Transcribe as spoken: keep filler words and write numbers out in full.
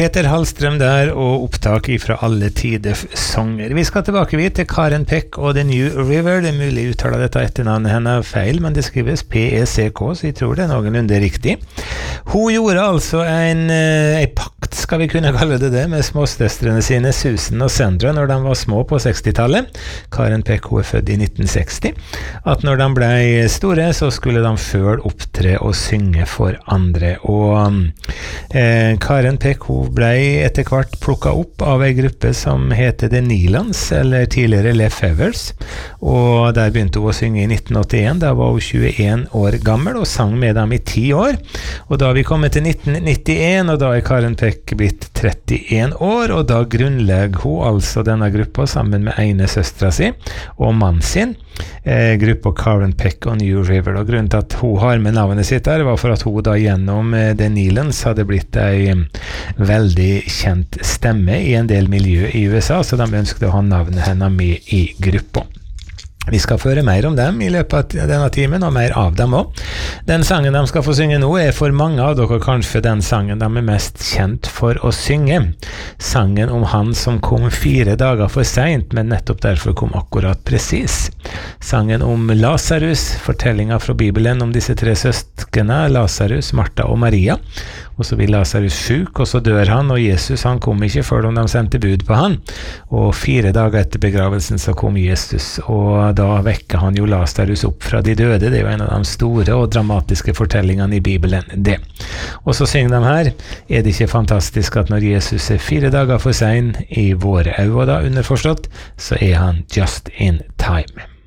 Peter Hallstrøm der, og opptak fra alle tider sanger. Vi skal tilbake vidt til Karen Peck og The New River. Det er mulig å uttale dette etternavnet henne feil, men det skrives P E C K, så jeg tror det er noenlunde riktig. Hun gjorde altså en, en pakt, skal vi kunne kalle det det, med småstøstrene sine, Susan og Sandra, når de var små på sekstitallet. Karen Peck, hun er født i nitten seksti. At når de ble store, så skulle de følge opptre og synge for andre. Og eh, Karen Peck, hun ble etter hvert plukket opp av en gruppe som heter The Nylons, eller tidligere Lefevers, og der begynte hun å synge i nitten åttien. Da var hun tjueen år gammel og sang med dem i ti år, og da vi kommet til nitten nittien, og da er Karen Peck blitt trettien år, og da grunnlegger hun altså denne gruppa sammen med ene søstra si og mann sin, eh, gruppa Karen Peck og New River. Og grunnen til at hun har med navnet sitt der var for at hun da gjennom eh, The Nylons hadde blitt en veldig kjent stemme i en del miljø i U S A, så de ønsket å ha navnet henne med i gruppa. Vi skal føre mer om dem i løpet av denne timen, og mer av dem også. Den sangen de skal få synge nå er for mange av dere kanskje den sangen de er mest kjent for å synge. Sangen om han som kom fire dager for sent, men nettopp derfor kom akkurat presis. Sangen om Lazarus, fortellingen fra Bibelen om disse tre søskene, Lazarus, Martha og Maria. Og så blir Lazarus syk, og så dør han, og Jesus han kom ikke før de sendte bud på han. Og fire dager etter begravelsen så kom Jesus, og da vekker han jo Lazarus opp fra de døde. Det er jo en av de store og dramatiske fortellingene i Bibelen, det. Og så synger de her, er det ikke fantastisk at når Jesus er fire dager for sen i våre øyne, da underforstått, så er han just in time.